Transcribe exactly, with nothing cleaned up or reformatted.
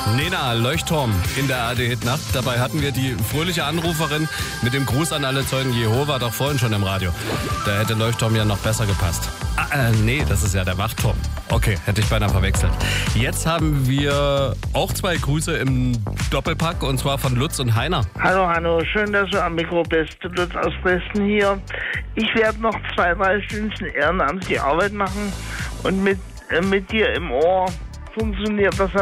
Nena, Leuchtturm in der A D-Hit-Nacht. Dabei hatten wir die fröhliche Anruferin mit dem Gruß an alle Zeugen Jehova doch vorhin schon im Radio. Da hätte Leuchtturm ja noch besser gepasst. Ah, äh, nee, das ist ja der Wachturm. Okay, hätte ich beinahe verwechselt. Jetzt haben wir auch zwei Grüße im Doppelpack, und zwar von Lutz und Heiner. Hallo Hanno, schön, dass du am Mikro bist. Lutz aus Dresden hier. Ich werde noch zwei, drei Stündchen ehrenamtlich Arbeit machen und mit, äh, mit dir im Ohr funktioniert das